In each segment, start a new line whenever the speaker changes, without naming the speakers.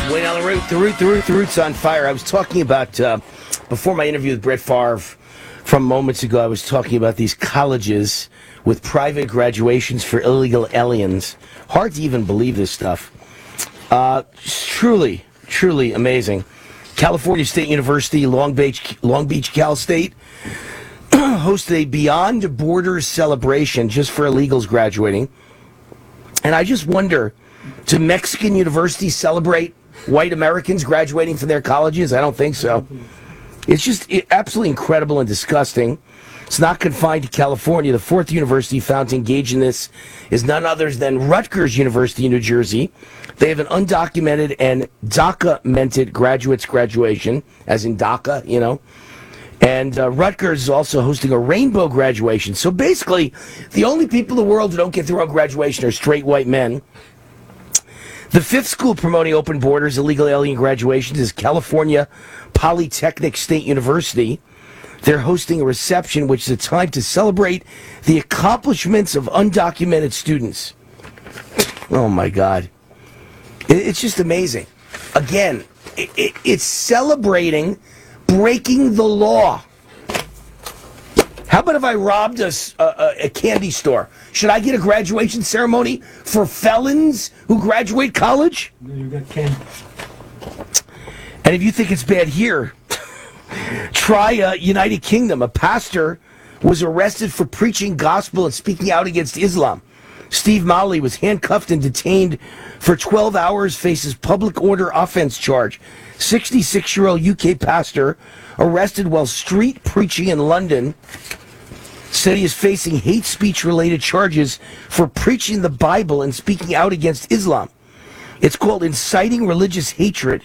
Wayne Allen Root, the Root's on fire. I was talking about, before my interview with Brett Favre from moments ago, I was talking about these colleges with private graduations for illegal aliens. Hard to even believe this stuff. Truly amazing. California State University, Long Beach, Cal State, hosted a Beyond Borders celebration just for illegals graduating. And I just wonder, do Mexican universities celebrate white Americans graduating from their colleges? I don't think so. It's just absolutely incredible and disgusting. It's not confined to California. The fourth university found to engage in this is none other than Rutgers University in New Jersey. They have an undocumented and DACA-mented graduates graduation, as in DACA, you know. And Rutgers is also hosting a rainbow graduation. So basically, the only people in the world who don't get their own graduation are straight white men. The fifth school promoting open borders, illegal alien graduations is California Polytechnic State University. They're hosting a reception, which is a time to celebrate the accomplishments of undocumented students. Oh, my God. It's just amazing. Again, it's celebrating breaking the law. How about if I robbed a candy store? Should I get a graduation ceremony for felons who graduate college?
No, you got candy.
And if you think it's bad here, try United Kingdom. A pastor was arrested for preaching gospel and speaking out against Islam. Steve Malley was handcuffed and detained for 12 hours, faces public order offense charge. 66-year-old UK pastor arrested while street preaching in London said he is facing hate speech related charges for preaching the Bible and speaking out against Islam. It's called inciting religious hatred.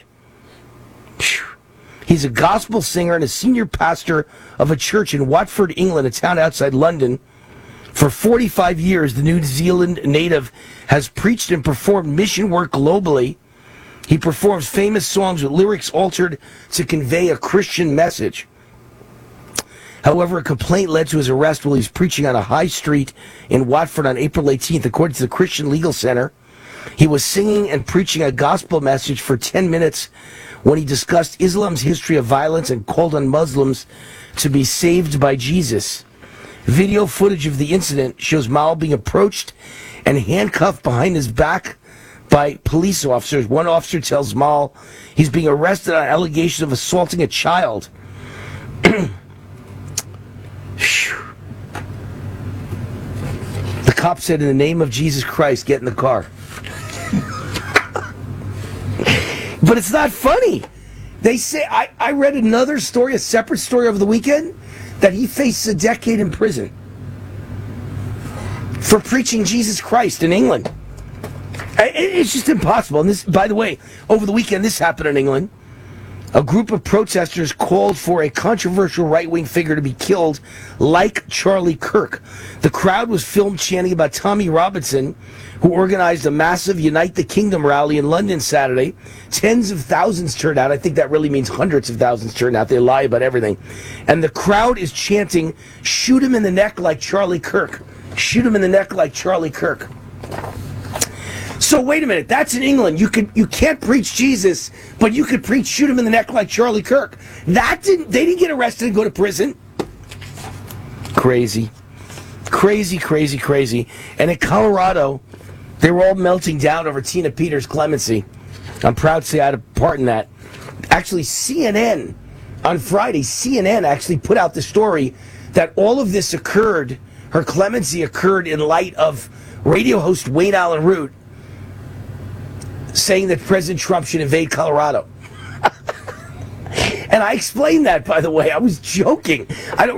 He's a gospel singer and a senior pastor of a church in Watford, England, a town outside London. For 45 years, the New Zealand native has preached and performed mission work globally. He performs famous songs with lyrics altered to convey a Christian message. However, a complaint led to his arrest while he was preaching on a high street in Watford on April 18th, according to the Christian Legal Center. He was singing and preaching a gospel message for 10 minutes when he discussed Islam's history of violence and called on Muslims to be saved by Jesus. Video footage of the incident shows Mal being approached and handcuffed behind his back by police officers. One officer tells Mal he's being arrested on allegations of assaulting a child. The cop said, "In the name of Jesus Christ, get in the car." But it's not funny. They say, I read another story, a separate story over the weekend, that he faces a decade in prison for preaching Jesus Christ in England. It's just impossible. And this, by the way, over the weekend, this happened in England. A group of protesters called for a controversial right-wing figure to be killed like Charlie Kirk. The crowd was filmed chanting about Tommy Robinson, who organized a massive Unite the Kingdom rally in London Saturday. Tens of thousands turned out. I think that really means hundreds of thousands turned out. They lie about everything. And the crowd is chanting, "Shoot him in the neck like Charlie Kirk. Shoot him in the neck like Charlie Kirk." So wait a minute, that's in England. You can't preach Jesus, but you could preach "shoot him in the neck like Charlie Kirk." They didn't get arrested and go to prison. Crazy. And in Colorado, they were all melting down over Tina Peters' clemency. I'm proud to say I had a part in that. Actually, CNN, on Friday, CNN actually put out the story that all of this occurred, her clemency occurred in light of radio host Wayne Allen Root saying that President Trump should invade Colorado. And I explained that, by the way. I was joking. I don't